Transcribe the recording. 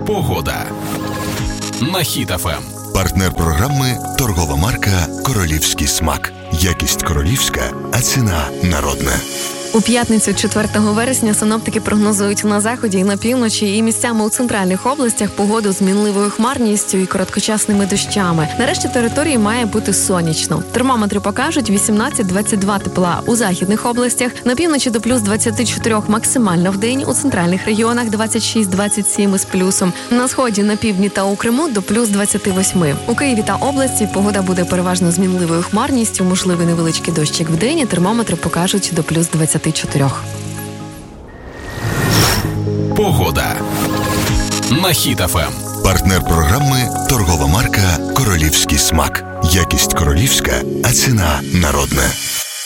Погода на Хіт ФМ. Партнер програми – торгова марка «Королівський смак». Якість королівська, а ціна народна. У п'ятницю 4 вересня синоптики прогнозують на заході і на півночі і місцями у центральних областях погоду з мінливою хмарністю і короткочасними дощами. Нарешті території має бути сонячно. Термометри покажуть 18-22 тепла у західних областях, на півночі до плюс 24 максимально в день, у центральних регіонах 26-27 із плюсом. На сході, на півдні та у Криму до плюс 28. У Києві та області погода буде переважно з мінливою хмарністю, можливий невеличкий дощик в день, і термометри покажуть до плюс 24. Погода на Хіт ФМ. Партнер програми – торгова марка «Королівський смак». Якість королівська, а ціна народна.